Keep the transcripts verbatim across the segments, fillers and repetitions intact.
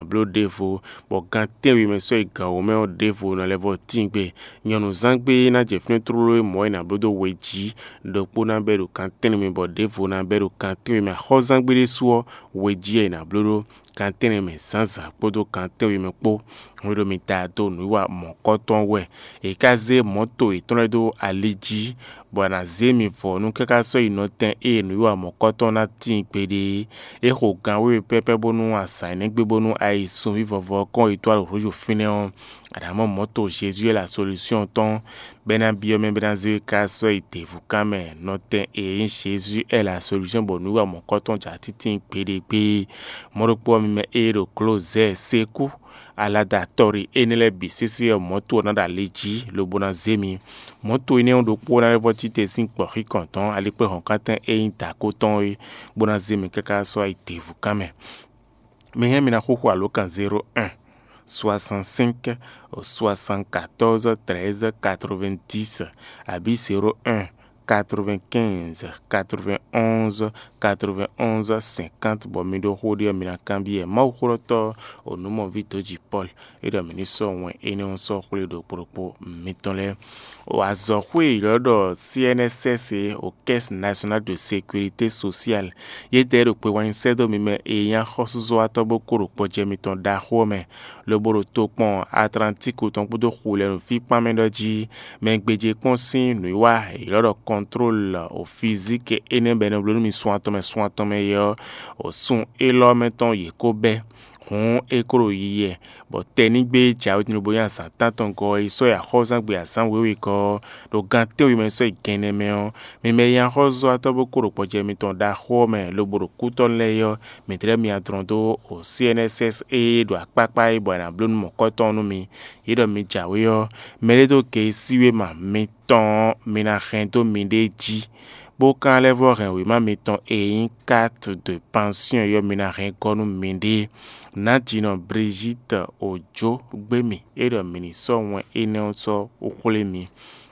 blo devo bo gante wi me so iga o me o devo na level tingbe nyonu zangbe na jefne trulo mo na bodo weji do pona beru kante mi bo devo na beru kante mi ho zangbe de suo weji na blodo kante mi sanza bodo kante wi me po wido mi ta do nu wa mo koton we e kaze moto itonedo aliji bo na zemi fo nu kaka so inoten e nu wa mo koton na tingbe de e ho gan we pepe bonu asa ne gbe bonu ai sun vivovo kon étoile rouge finéon adamo moto Jésus est la solution ton bena bio me bena ze ka so ite vukame noten e Jésus est la solution bonu wa mo koton ja titin pdp moropo mi me e ro close seku ala da tori enele bisisi moto na da leji lo bona zemi moto ine on do po na votite sin po ri konton ali pe hon katen e inta koton bona zemi kaka so ite vukame mais mina koko alokan zéro un soixante-cinq soixante-quatorze treize quatre-vingt-dix abi zéro un quatre-vingt-quinze quatre-vingt-onze quatre-vingt-onze cinquante bon mi do hodi mina kambie ma ukoroto onumo vito ji Paul e do mi so won ene on so kule do propo mitonle o azokwe lodo C N S S o Caisse nationale de sécurité sociale yedero pe wan sedo mi me eyan khosuzo atobo koro poje miton da home le boro to pon Atlantique ton podo khule no fi pamendoji mengbeje konsin no wa e lodo contrôle au physique et ne ben bleu mi soin to me soin to me yo o sun e lo meton ye ko be hon e koro yiye bo technique be ja o tinu boyan san tanton ko e so ya hozan gbe asan wewe ko do gante o me so igene me o me me yan hozo atobo koro poje mi ton da ho me lo boro kuton le yo me tre mi atrondo o C N S S e do apapa e bo na bleu mo koton no mi e do mi ja we yo me le do ke siwe ma mi ton mi na rento mi de ji bo kan le vo ren we ma mi ton e un carte de pension yo mi na ren ko no mi de Natino Brigitte Ojo gbemi e do mi ni so won e ne so okole mi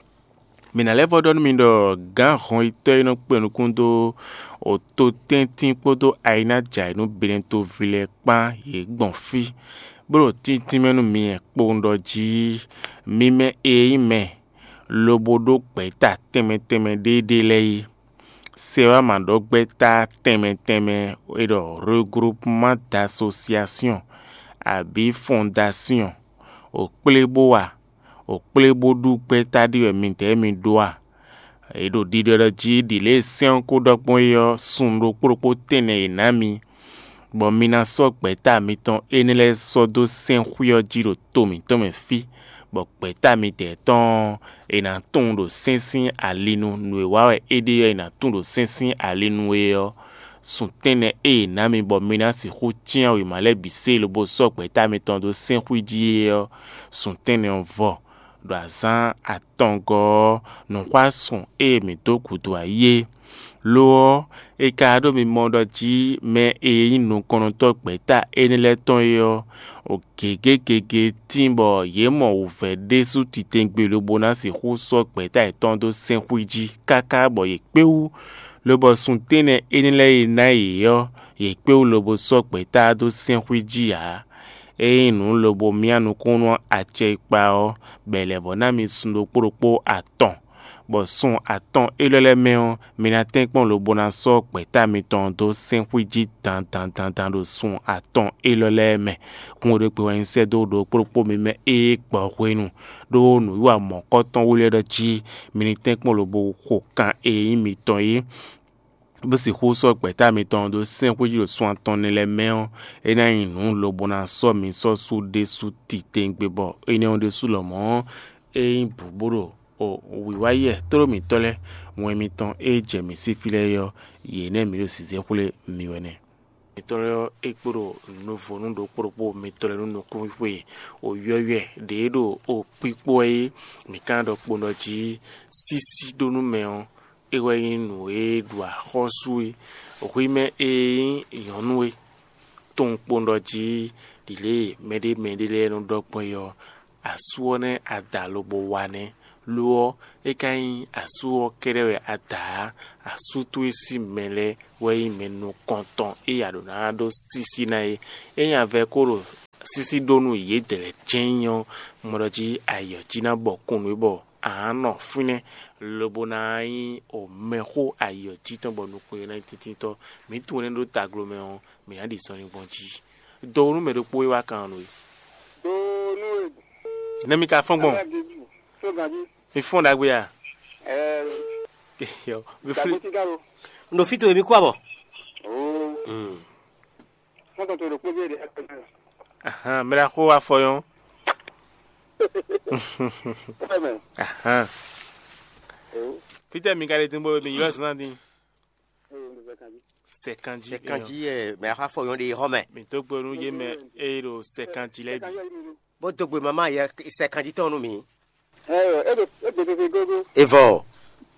mina level don mi do gan hon ito ino pe no kundo o to tentin podo aina ja ino bilento vile pa ye gbon fi bro tintin menu mi e pondo ji mi me e me lobodo peta teme teme de de lei sewa mandogbe ta teme teme e do regroupement d'association abi fondation o pleboa o plebodu peta di mi te mi doa e do di de ji di le sen ko dokpon yo sundo propo tene inami bo mina so peta mi ton enele so do sen huyo jiro to mi to me fi bo peta mi te ton e na ton do sensin alinu nwe wawe ede yo na ton do sensin alinu yo sun tene e na mi bo mina si hu tian o male bise lo bo so peta mi ton do sen huji yo sun tene on vo do azan atongo non kwa son e mi do kudo aye lo e ka do mi mondo ji me e inu kono to peta enele ton yo o gege gege timbo ye mo o fe de su titengbe lo bona si hu so peta e ton do sen huji kaka bo ye pe u lo bo sun tene enele na yo ye pe u lo bo so peta do sen huji ya e inu lo bo mianu kono ache ipa o bele bona mi sundo poropo aton bo son aton elele meon minaten pon lo bona so peta mi ton do sen huji tan tan tan tan do son aton elele me kun de pe wan se do do poropo mi me e po kwenu do nu wa mo koton wole do ji minaten pon lo bo ko kan e mi ton yi bo si ho so peta mi ton do sen huji lo son aton ele meon e na inu lo bona so mi so su de su ti tengbe bo e ne on de su lo mo e buburo o wiwaye toro mi tole won mi ton e je mi si file yo ye ne mi lo si ze kule mi wene itoro ekporo novo nundo poropo mi tole nundo kuwe o yoye de do o pipo e mi kan do pondo ji sisi do nu meon e we inu e dwa hosui o kwime e yonwe ton pondo ji dile mede mede le no do poyo asuone adalobo wane luo ekai asuo kerewe ata asutu isi mele we menu konton e adonado sisi na e eyan ve koro sisi donu ye dele chenyo modoji ayo jina bo kunu bo ano fune lobona yi o meho ayo titon bo nu ko na titito mi tu ne do taglo me on mi adi so ni bonji donu me do po wa kan no donu na mi ka fon bon so gaji mi fon da gbe ya eh yo mi fri no fito mi kwa bo oh mm mo to do ko be de aha me ra ko wa foyon aha Peter mi kale timbo mi yo san din sekanji sekanji e me ha fo yon de ho me mi to gbonu ye me ero sekanji le bo to gbe mama ye sekanji ton nu mi eh e do e do de gogo evo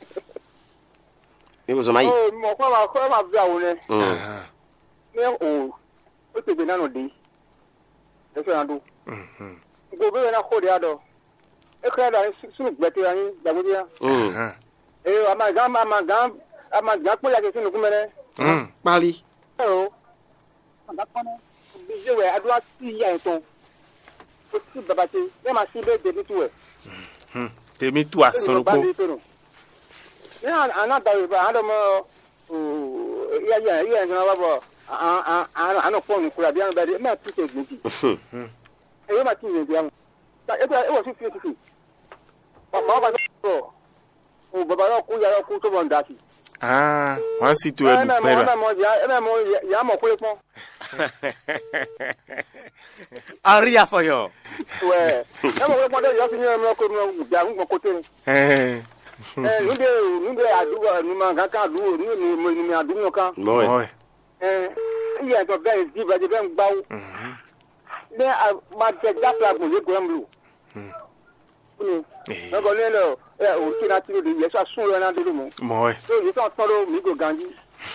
mi bo so mai oh mo kwa ma kwa ma bia wo ne aha ne o o te be na no de e so ando mhm gogo na ko de ado e kra da sunu gbete yan da go dia mhm eh ama ga ama ga ama ga po ya ke sunu kumere mhm pali oh anda kono bi je we adwa si ya ton o si baba ti e ma si be de tu we mhm tèmi tu asan ko ya ana da ba ado mo ya ya ya na ba bo a a ana ko nu kura bi an ba de ma tu te gbin mhm e ma ti bi an ta e e wo si fi ti ba ba ba so o baba ro ku ya ro ku to bon da si ah wa si tu e du pe pera e mo ya e mo ya mo ku le pon ari afo yo we e mo ku le pon de yo si ni mo ko mo ja mo ko te eh eh nu de nu de adugo nu ma ga ka du nu nu nu mi adu no kan boy eh iya to be di ba de ben gbawo mhm ne ma de ja pla mo ye go mblu mhm ni eh no go le lo e o ti na ti de ye so sun lo na de mo boy so ye so ton lo mi go ganji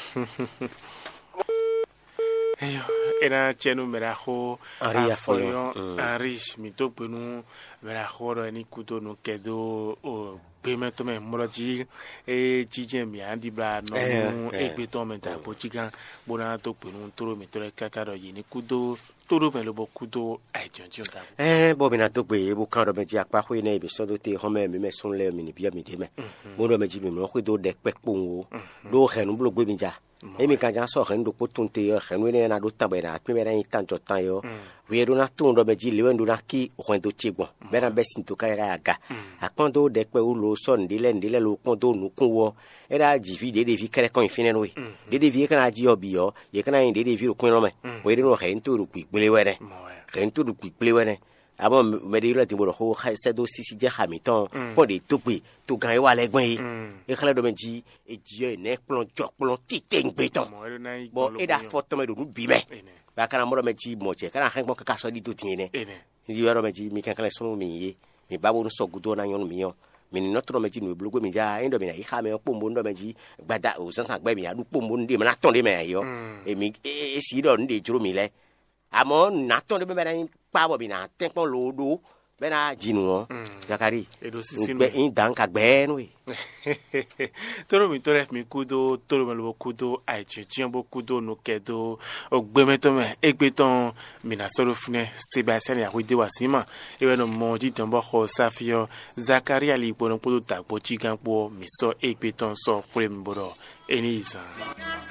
eyo era chenu merajo Ari afoyo afoyo, mm. arish mi to penu merajo ro ni kuto no kedo o pemeto me moroji e jije mi andi bra no Eh, eh. e gbeto me ta bojigan bona to penu toro mi tore kakaro yi ni kudo toro me lo bo kudo ai jonjon ta eh bo bina to gbe bo kan ro me ji apa ko ina ibi so do te ho me mi me sun le mi ni bi mi de me mo ro me ji mi mo ko do de pe po wo do khenu blo gbe mi ja e mi kan ja so khenu do potun te yo khenu ne na do tan be na pe be na tan jo tan yo we do na tun do me ji le ndo na ki o khenu do chegbon be na be sin to ka ya ga akon do de pe o lo so ndile ndile lo kon do nu kun wo era ji vi de de vi kere kon infine no we de de vi kana ji obi yo ye kana yin de de vi ro kun no me we de no khen to ru pi gbele we ne khen to ru pi gbele we ne abo me de ro ti mo ro ho se do sisi je hamiton ko de to pe to gan wa le gbon yi e kala do me ji e ji e ne plon jo plon ti te ngbe ton bo e da foto me do nu bi me ba kana mo ro me ji mo che kana hen gbon ka so di to tin ne ni yo ro me ji mi kan kala so mi ye mi babo no so gudo na yon mi yo mi ni notro me ji no blogo mi ja endo mi na i ha me pombo ndo me ji gbada o san san gbe mi adu pombo ndi me na ton de me yo e mi e si do ndi juro mi le amo na ton de me na pa bo mi na tenpon lo do be na jinu o jakari gbe in dan ka gbe no e toro mi tore mi kudo toro me lo kudo ai chichion bo kudo no kedo ogbemeto me egbeton mi na soro fune Sebastian ya wide wasima ewe no moji tombo ho safio Zakaria li bono kudo ta bochi ganpo mi so egbeton so kure mi boro eniza